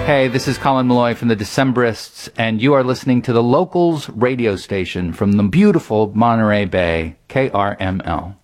Hey, this is Colin Malloy from the Decemberists, and you are listening to the Locals radio station from the beautiful Monterey Bay, KRML.